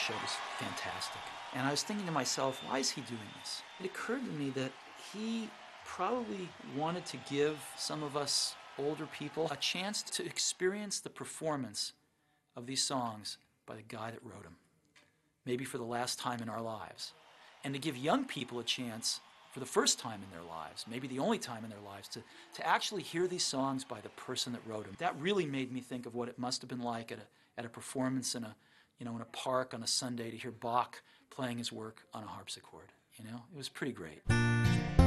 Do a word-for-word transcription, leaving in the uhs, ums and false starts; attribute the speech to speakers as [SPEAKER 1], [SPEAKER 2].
[SPEAKER 1] show was fantastic. And I was thinking to myself, why is he doing this? It occurred to me that he probably wanted to give some of us older people a chance to experience the performance of these songs by the guy that wrote them, maybe for the last time in our lives. And to give young people a chance for the first time in their lives, maybe the only time in their lives, to, to actually hear these songs by the person that wrote them. That really made me think of what it must have been like at a, at a performance in a, you know, in a park on a Sunday to hear Bach playing his work on a harpsichord. You know, it was pretty great.